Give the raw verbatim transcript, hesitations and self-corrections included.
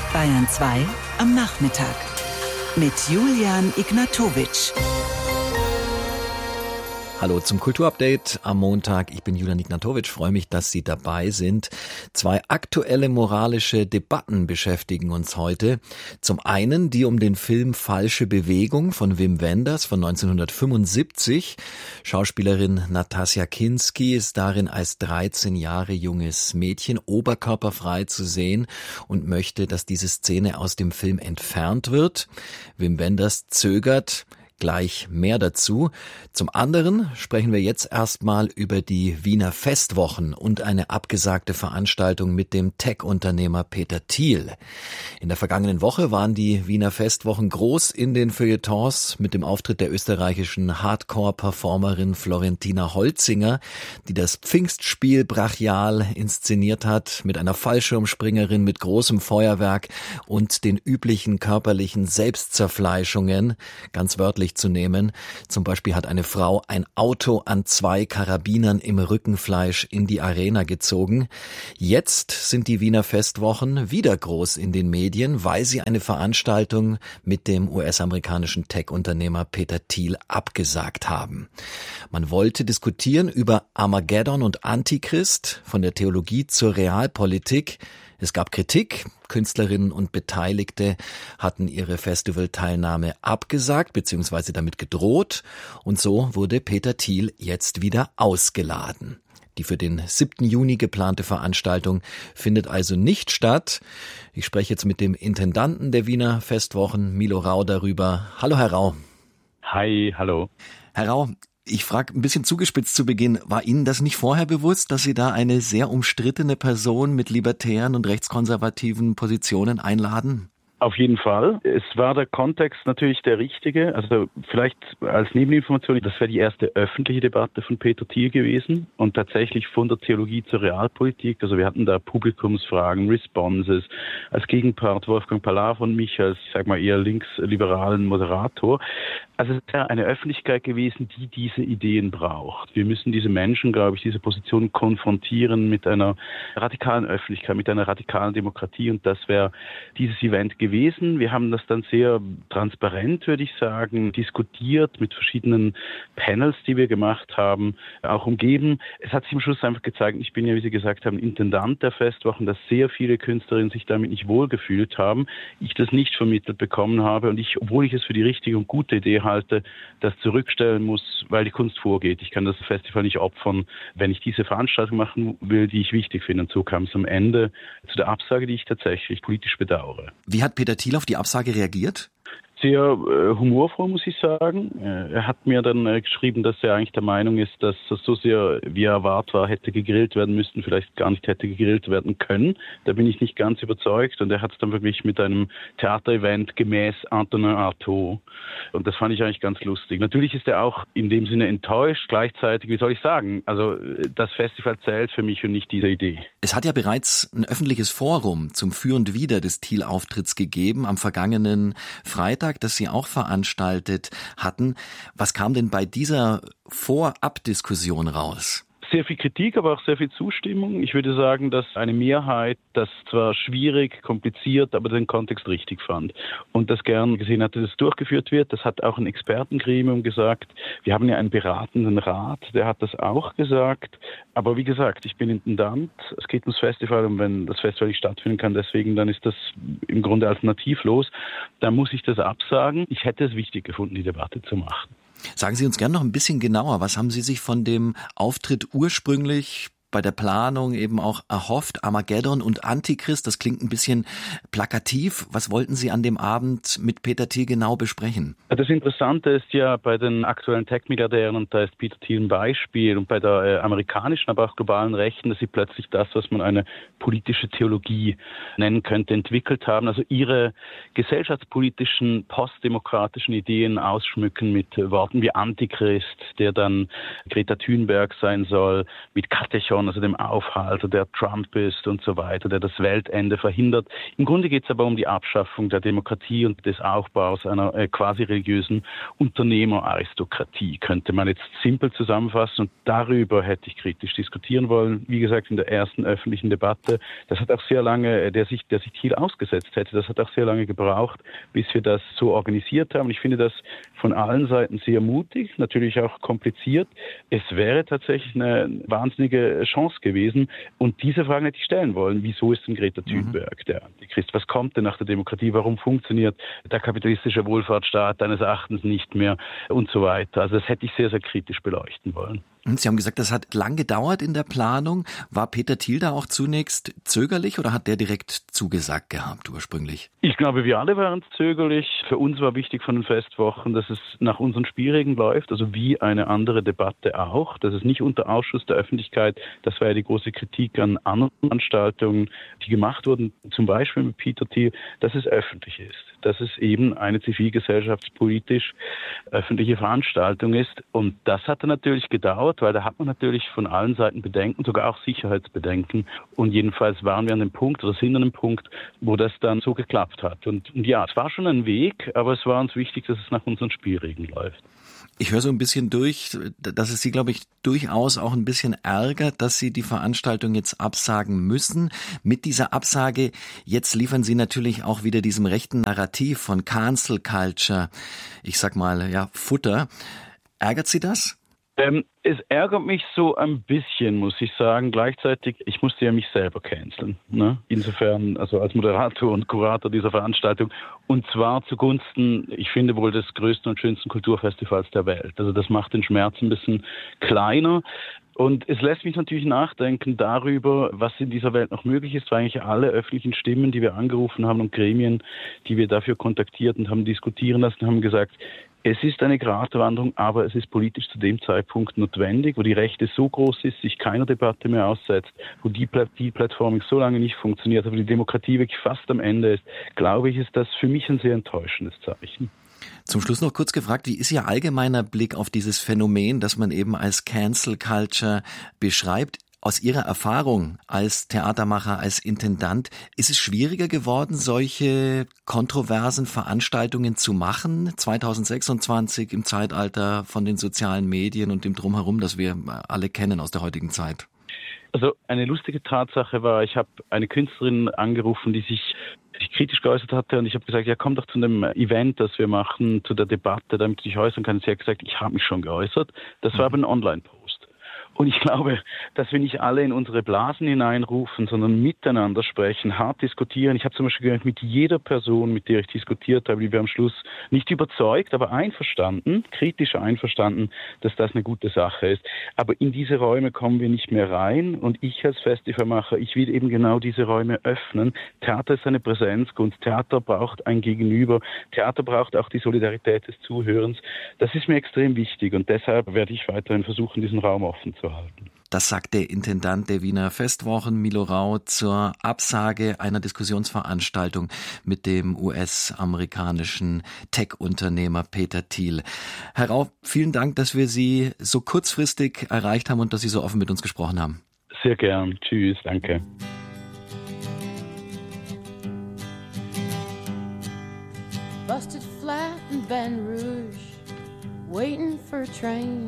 Bayern zwei am Nachmittag mit Julian Ignatowitsch. Hallo zum Kulturupdate am Montag. Ich bin Julian Ignatowitsch, freue mich, dass Sie dabei sind. Zwei aktuelle moralische Debatten beschäftigen uns heute. Zum einen die um den Film Falsche Bewegung von Wim Wenders von neunzehnhundertfünfundsiebzig. Schauspielerin Natasja Kinski ist darin als dreizehn Jahre junges Mädchen oberkörperfrei zu sehen und möchte, dass diese Szene aus dem Film entfernt wird. Wim Wenders zögert. Gleich mehr dazu. Zum anderen sprechen wir jetzt erstmal über die Wiener Festwochen und eine abgesagte Veranstaltung mit dem Tech-Unternehmer Peter Thiel. In der vergangenen Woche waren die Wiener Festwochen groß in den Feuilletons mit dem Auftritt der österreichischen Hardcore-Performerin Florentina Holzinger, die das Pfingstspiel brachial inszeniert hat, mit einer Fallschirmspringerin mit großem Feuerwerk und den üblichen körperlichen Selbstzerfleischungen, ganz wörtlich zu nehmen. Zum Beispiel hat eine Frau ein Auto an zwei Karabinern im Rückenfleisch in die Arena gezogen. Jetzt sind die Wiener Festwochen wieder groß in den Medien, weil sie eine Veranstaltung mit dem U S-amerikanischen Tech-Unternehmer Peter Thiel abgesagt haben. Man wollte diskutieren über Armageddon und Antichrist, von der Theologie zur Realpolitik. Es gab Kritik, Künstlerinnen und Beteiligte hatten ihre Festivalteilnahme abgesagt bzw. damit gedroht und so wurde Peter Thiel jetzt wieder ausgeladen. Die für den siebten Juni geplante Veranstaltung findet also nicht statt. Ich spreche jetzt mit dem Intendanten der Wiener Festwochen, Milo Rau, darüber. Hallo Herr Rau. Hi, hallo. Herr Rau, ich frage ein bisschen zugespitzt zu Beginn, war Ihnen das nicht vorher bewusst, dass Sie da eine sehr umstrittene Person mit libertären und rechtskonservativen Positionen einladen? Auf jeden Fall. Es war der Kontext natürlich der richtige. Also vielleicht als Nebeninformation, das wäre die erste öffentliche Debatte von Peter Thiel gewesen und tatsächlich von der Theologie zur Realpolitik. Also wir hatten da Publikumsfragen, Responses, als Gegenpart Wolfgang Palav und mich als, ich sag mal, eher linksliberalen Moderator. Also es wäre eine Öffentlichkeit gewesen, die diese Ideen braucht. Wir müssen diese Menschen, glaube ich, diese Positionen konfrontieren mit einer radikalen Öffentlichkeit, mit einer radikalen Demokratie und das wäre dieses Event gewesen. gewesen. Wir haben das dann sehr transparent, würde ich sagen, diskutiert mit verschiedenen Panels, die wir gemacht haben, auch umgeben. Es hat sich am Schluss einfach gezeigt, ich bin ja, wie Sie gesagt haben, Intendant der Festwochen, dass sehr viele Künstlerinnen sich damit nicht wohlgefühlt haben, ich das nicht vermittelt bekommen habe und ich, obwohl ich es für die richtige und gute Idee halte, das zurückstellen muss, weil die Kunst vorgeht. Ich kann das Festival nicht opfern, wenn ich diese Veranstaltung machen will, die ich wichtig finde. Und so kam es am Ende zu der Absage, die ich tatsächlich politisch bedauere. Wie hat Peter Thiel auf die Absage reagiert? Sehr äh, humorvoll, muss ich sagen. Äh, er hat mir dann äh, geschrieben, dass er eigentlich der Meinung ist, dass das so sehr, wie er erwartet war, hätte gegrillt werden müssen, vielleicht gar nicht hätte gegrillt werden können. Da bin ich nicht ganz überzeugt. Und er hat es dann wirklich mit einem Theaterevent gemäß Antonin Artaud. Und das fand ich eigentlich ganz lustig. Natürlich ist er auch in dem Sinne enttäuscht. Gleichzeitig, wie soll ich sagen, also das Festival zählt für mich und nicht diese Idee. Es hat ja bereits ein öffentliches Forum zum Für und Wider des Thiel-Auftritts gegeben am vergangenen Freitag, das Sie auch veranstaltet hatten. Was kam denn bei dieser Vorabdiskussion raus? Sehr viel Kritik, aber auch sehr viel Zustimmung. Ich würde sagen, dass eine Mehrheit das zwar schwierig, kompliziert, aber den Kontext richtig fand und das gern gesehen hatte, dass es durchgeführt wird. Das hat auch ein Expertengremium gesagt. Wir haben ja einen beratenden Rat, der hat das auch gesagt. Aber wie gesagt, ich bin Intendant, es geht ums Festival und wenn das Festival nicht stattfinden kann, deswegen, dann ist das im Grunde alternativlos. Da muss ich das absagen. Ich hätte es wichtig gefunden, die Debatte zu machen. Sagen Sie uns gerne noch ein bisschen genauer, was haben Sie sich von dem Auftritt ursprünglich bei der Planung eben auch erhofft? Armageddon und Antichrist, das klingt ein bisschen plakativ. Was wollten Sie an dem Abend mit Peter Thiel genau besprechen? Das Interessante ist ja bei den aktuellen Tech-Milliardären, und da ist Peter Thiel ein Beispiel, und bei der äh, amerikanischen, aber auch globalen Rechten, dass sie plötzlich das, was man eine politische Theologie nennen könnte, entwickelt haben. Also ihre gesellschaftspolitischen, postdemokratischen Ideen ausschmücken mit Worten wie Antichrist, der dann Greta Thunberg sein soll, mit Katechon, Megaton, also dem Aufhalter, der Trump ist und so weiter, der das Weltende verhindert. Im Grunde geht es aber um die Abschaffung der Demokratie und des Aufbaus einer äh, quasi religiösen Unternehmeraristokratie, könnte man jetzt simpel zusammenfassen. Und darüber hätte ich kritisch diskutieren wollen. Wie gesagt, in der ersten öffentlichen Debatte. Das hat auch sehr lange, der sich, der sich Thiel ausgesetzt hätte, das hat auch sehr lange gebraucht, bis wir das so organisiert haben. Ich finde das von allen Seiten sehr mutig, natürlich auch kompliziert. Es wäre tatsächlich eine wahnsinnige Chance gewesen. Und diese Fragen hätte ich stellen wollen. Wieso ist denn Greta Thunberg mhm. der Antichrist? Was kommt denn nach der Demokratie? Warum funktioniert der kapitalistische Wohlfahrtsstaat deines Erachtens nicht mehr? Und so weiter. Also das hätte ich sehr, sehr kritisch beleuchten wollen. Sie haben gesagt, das hat lang gedauert in der Planung. War Peter Thiel da auch zunächst zögerlich oder hat der direkt zugesagt gehabt ursprünglich? Ich glaube, wir alle waren zögerlich. Für uns war wichtig von den Festwochen, dass es nach unseren Spielregeln läuft, also wie eine andere Debatte auch, dass es nicht unter Ausschuss der Öffentlichkeit, das war ja die große Kritik an anderen Veranstaltungen, die gemacht wurden, zum Beispiel mit Peter Thiel, dass es öffentlich ist, dass es eben eine zivilgesellschaftspolitisch öffentliche Veranstaltung ist. Und das hat dann natürlich gedauert, weil da hat man natürlich von allen Seiten Bedenken, sogar auch Sicherheitsbedenken. Und jedenfalls waren wir an dem Punkt oder sind an dem Punkt, wo das dann so geklappt hat. Und, und ja, es war schon ein Weg, aber es war uns wichtig, dass es nach unseren Spielregeln läuft. Ich höre so ein bisschen durch, dass es Sie, glaube ich, durchaus auch ein bisschen ärgert, dass Sie die Veranstaltung jetzt absagen müssen. Mit dieser Absage, jetzt liefern Sie natürlich auch wieder diesem rechten Narrativ von Cancel Culture, ich sag mal, ja, Futter. Ärgert Sie das? Ähm, es ärgert mich so ein bisschen, muss ich sagen. Gleichzeitig, ich musste ja mich selber canceln. Ne? Insofern, also als Moderator und Kurator dieser Veranstaltung. Und zwar zugunsten, ich finde, wohl des größten und schönsten Kulturfestivals der Welt. Also das macht den Schmerz ein bisschen kleiner. Und es lässt mich natürlich nachdenken darüber, was in dieser Welt noch möglich ist, weil eigentlich alle öffentlichen Stimmen, die wir angerufen haben und Gremien, die wir dafür kontaktiert und haben diskutieren lassen, haben gesagt, es ist eine Gratwanderung, aber es ist politisch zu dem Zeitpunkt notwendig, wo die Rechte so groß ist, sich keiner Debatte mehr aussetzt, wo die, die Platforming so lange nicht funktioniert, wo die Demokratie wirklich fast am Ende ist, glaube ich, ist das für mich ein sehr enttäuschendes Zeichen. Zum Schluss noch kurz gefragt, wie ist Ihr allgemeiner Blick auf dieses Phänomen, das man eben als Cancel Culture beschreibt? Aus Ihrer Erfahrung als Theatermacher, als Intendant, ist es schwieriger geworden, solche kontroversen Veranstaltungen zu machen, zwanzig sechsundzwanzig im Zeitalter von den sozialen Medien und dem Drumherum, das wir alle kennen aus der heutigen Zeit? Also eine lustige Tatsache war, ich habe eine Künstlerin angerufen, die sich sich kritisch geäußert hatte und ich habe gesagt, ja komm doch zu einem Event, das wir machen, zu der Debatte, damit du dich äußern kannst. Sie hat gesagt, ich habe mich schon geäußert. Das war aber ein Online-Post. Und ich glaube, dass wir nicht alle in unsere Blasen hineinrufen, sondern miteinander sprechen, hart diskutieren. Ich habe zum Beispiel gehört, mit jeder Person, mit der ich diskutiert habe, die wir am Schluss nicht überzeugt, aber einverstanden, kritisch einverstanden, dass das eine gute Sache ist. Aber in diese Räume kommen wir nicht mehr rein. Und ich als Festivalmacher, ich will eben genau diese Räume öffnen. Theater ist eine Präsenzkunst. Theater braucht ein Gegenüber. Theater braucht auch die Solidarität des Zuhörens. Das ist mir extrem wichtig. Und deshalb werde ich weiterhin versuchen, diesen Raum offen zu halten. Das sagt der Intendant der Wiener Festwochen, Milo Rau, zur Absage einer Diskussionsveranstaltung mit dem U S-amerikanischen Tech-Unternehmer Peter Thiel. Herr Rau, vielen Dank, dass wir Sie so kurzfristig erreicht haben und dass Sie so offen mit uns gesprochen haben. Sehr gern. Tschüss. Danke. Busted flat in Baton Rouge, waiting for a train.